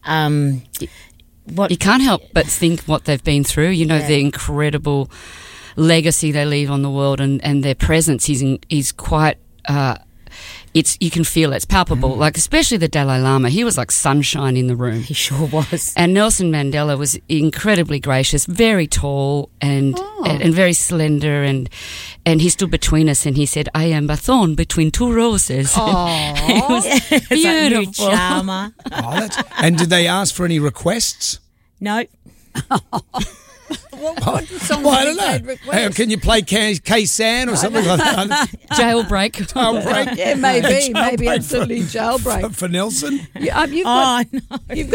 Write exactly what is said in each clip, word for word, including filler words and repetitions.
Um, what You can't help but think what they've been through. You know, Yeah. the incredible legacy they leave on the world, and, and their presence is in, is quite. Uh, it's you can feel it. It's palpable. Mm. Like especially the Dalai Lama, he was like sunshine in the room. He sure was. And Nelson Mandela was incredibly gracious, very tall and Oh. and, and very slender, and and he stood between us and he said, "I am a thorn between two roses." It was It's like new beautiful. charmer. Oh, that's, and did they ask for any requests? No. What, what song Well, I did don't they know. request? Hey, can you play K- K-San or something like that? Jailbreak. Jailbreak. Yeah, maybe, maybe Jailbreak absolutely for, jailbreak. For, for Nelson? You, um, you've Oh, got, no. you've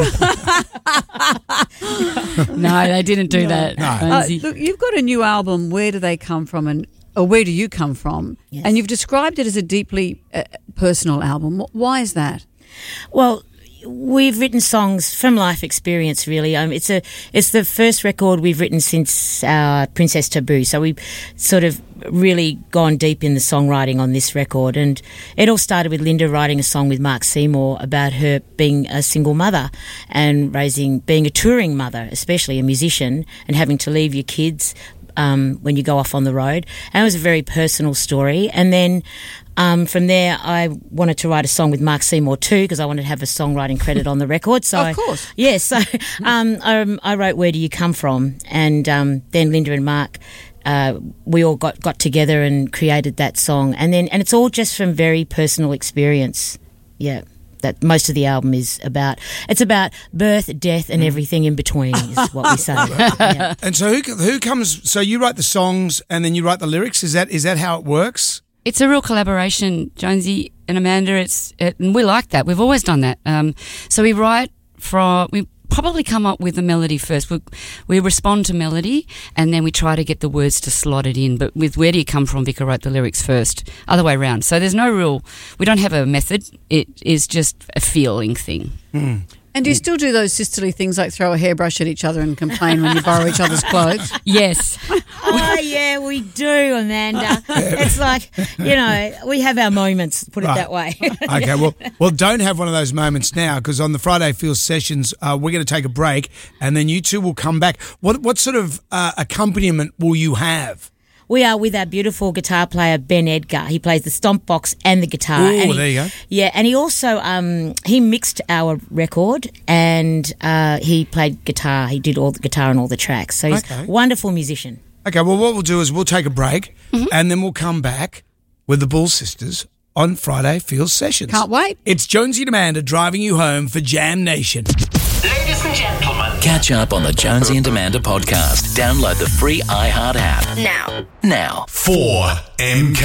got No, they didn't do that. No. uh, Lindsay. look, you've got a new album. Where do they come from, and or where do you come from? Yes. And you've described it as a deeply uh, personal album. Wh- Why is that? Well, we've written songs from life experience, really. Um, it's a it's the first record we've written since our Princess Taboo. So we've sort of really gone deep in the songwriting on this record. And it all started with Linda writing a song with Mark Seymour about her being a single mother and raising, being a touring mother, especially a musician, and having to leave your kids um, when you go off on the road. And it was a very personal story. And then Um, from there, I wanted to write a song with Mark Seymour too, because I wanted to have a songwriting credit on the record. So Of I- course. yes. So um, I, I wrote "Where Do You Come From," and um, then Linda and Mark, uh, we all got, got together and created that song. And then, and it's all just from very personal experience. Yeah, that most of the album is about. It's about birth, death, and everything in between. Is what we say. Yeah. And so who who comes? So you write the songs and then you write the lyrics. Is that is that how it works? It's a real collaboration, Jonesy and Amanda. It's it, and we like that. We've always done that. Um, so we write from we probably come up with the melody first. We we respond to melody and then we try to get the words to slot it in. But with "Where Do You Come From," Vika wrote the lyrics first, other way around. So there's no real. We don't have a method. It is just a feeling thing. Mm. And do you still do those sisterly things like throw a hairbrush at each other and complain when you borrow each other's clothes? Yes. Oh yeah, we do, Amanda. It's like, you know, we have our moments. Put it Right. that way. Okay, well, well, don't have one of those moments now because on the Friday Field sessions, uh, we're going to take a break and then you two will come back. What what sort of uh, accompaniment will you have? We are with our beautiful guitar player, Ben Edgar. He plays the stomp box and the guitar. Ooh, and he, there you go. Yeah, and he also, um, he mixed our record and uh, he played guitar. He did all the guitar and all the tracks. So he's Okay. a wonderful musician. Okay, well, what we'll do is we'll take a break and then we'll come back with the Bull Sisters on Friday Field Sessions. Can't wait. It's Jonesy and Amanda driving you home for Jam Nation. Ladies and gentlemen, Catch up on the Jonesy and Amanda podcast. Download the free iHeart app now. now. four M K.